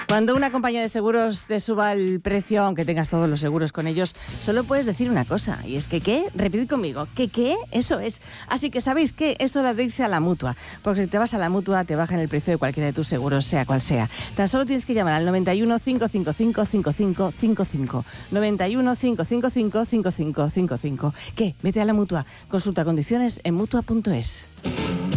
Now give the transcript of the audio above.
Cuando una compañía de seguros te suba el precio, aunque tengas todos los seguros con ellos, solo puedes decir una cosa, y es que ¿qué? Repetid conmigo, ¿qué? Eso es. Así que ¿sabéis qué? Es hora de irse a la Mutua, porque si te vas a la Mutua te bajan el precio de cualquiera de tus seguros, sea cual sea. Tan solo tienes que llamar al 91 555 5555. 91 555 5555. ¿Qué? Vete a la Mutua. Consulta condiciones en Mutua.es.